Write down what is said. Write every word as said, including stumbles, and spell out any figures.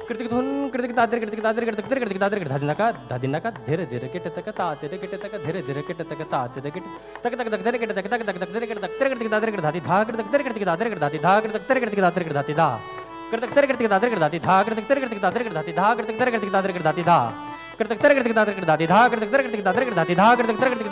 कृतिक धुन कृतिक दादर कृतिक दादर कृतिक तर कृतिक दादर धादिना का धादिना का धीरे धीरे किट तक ता तेरे किट तक धीरे धीरे किट तक ता तेरे किट तक तक तक धीरे किट तक तक तक तक धीरे किट तक तर कृतिक दादर धादी धा कृतिक तर कृतिक दादर धादी धा कृतिक तर कृतिक दादर धादी धा कृतिक तर कृतिक दादर धादी धा कृतिक तर कृतिक दादर धादी धा कृतिक तर कृतिक दादर धादी धा कृतिक तर कृतिक दादर धादी धा कृतिक तर कृतिक दादर धादी धा कृतिक तर कृतिक